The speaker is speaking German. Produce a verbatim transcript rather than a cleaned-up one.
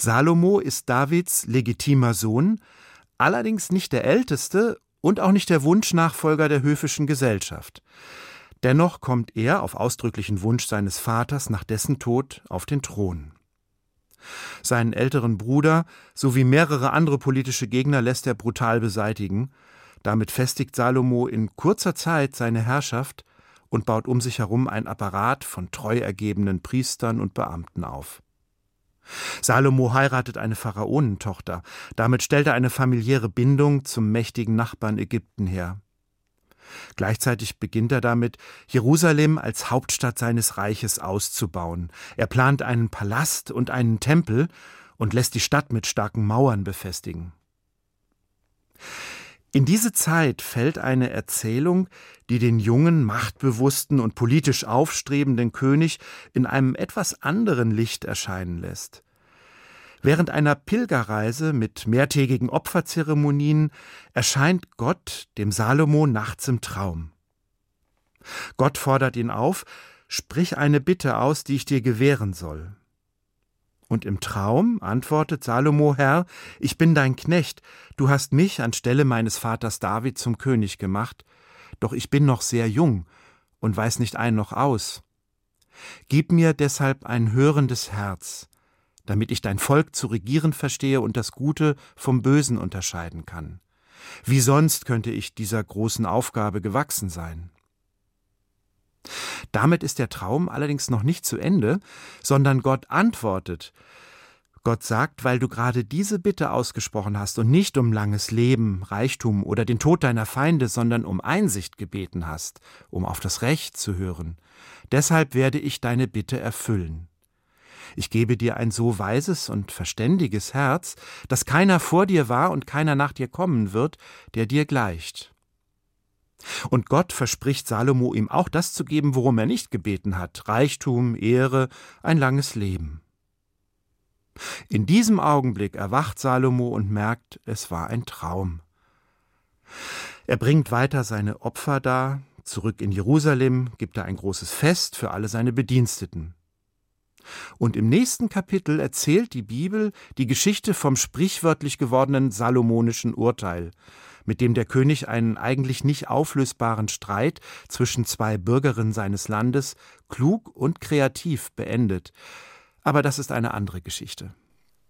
Salomo ist Davids legitimer Sohn, allerdings nicht der älteste und auch nicht der Wunschnachfolger der höfischen Gesellschaft. Dennoch kommt er auf ausdrücklichen Wunsch seines Vaters nach dessen Tod auf den Thron. Seinen älteren Bruder sowie mehrere andere politische Gegner lässt er brutal beseitigen. Damit festigt Salomo in kurzer Zeit seine Herrschaft und baut um sich herum ein Apparat von treu ergebenen Priestern und Beamten auf. Salomo heiratet eine Pharaonentochter. Damit stellt er eine familiäre Bindung zum mächtigen Nachbarn Ägypten her. Gleichzeitig beginnt er damit, Jerusalem als Hauptstadt seines Reiches auszubauen. Er plant einen Palast und einen Tempel und lässt die Stadt mit starken Mauern befestigen. In diese Zeit fällt eine Erzählung, die den jungen, machtbewussten und politisch aufstrebenden König in einem etwas anderen Licht erscheinen lässt. Während einer Pilgerreise mit mehrtägigen Opferzeremonien erscheint Gott dem Salomo nachts im Traum. Gott fordert ihn auf: Sprich eine Bitte aus, die ich dir gewähren soll. Und im Traum antwortet Salomo: Herr, ich bin dein Knecht, du hast mich anstelle meines Vaters David zum König gemacht, doch ich bin noch sehr jung und weiß nicht ein noch aus. Gib mir deshalb ein hörendes Herz, damit ich dein Volk zu regieren verstehe und das Gute vom Bösen unterscheiden kann. Wie sonst könnte ich dieser großen Aufgabe gewachsen sein? Damit ist der Traum allerdings noch nicht zu Ende, sondern Gott antwortet. Gott sagt: Weil du gerade diese Bitte ausgesprochen hast und nicht um langes Leben, Reichtum oder den Tod deiner Feinde, sondern um Einsicht gebeten hast, um auf das Recht zu hören, deshalb werde ich deine Bitte erfüllen. Ich gebe dir ein so weises und verständiges Herz, dass keiner vor dir war und keiner nach dir kommen wird, der dir gleicht. Und Gott verspricht Salomo, ihm auch das zu geben, worum er nicht gebeten hat: Reichtum, Ehre, ein langes Leben. In diesem Augenblick erwacht Salomo und merkt, es war ein Traum. Er bringt weiter seine Opfer dar, zurück in Jerusalem gibt er ein großes Fest für alle seine Bediensteten. Und im nächsten Kapitel erzählt die Bibel die Geschichte vom sprichwörtlich gewordenen salomonischen Urteil, mit dem der König einen eigentlich nicht auflösbaren Streit zwischen zwei Bürgerinnen seines Landes klug und kreativ beendet. Aber das ist eine andere Geschichte.